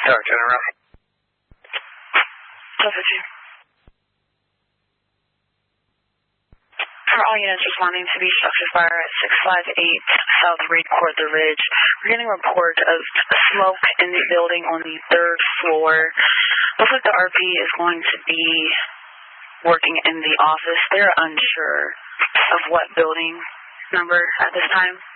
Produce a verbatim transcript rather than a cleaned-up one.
Tower General. Delta two. For all units responding to the structure fire at six five eight South Reed Court, The Ridge, we're getting a report of smoke in the building on the third floor. Looks like the R P is going to be working in the office. They're unsure of what building number at this time.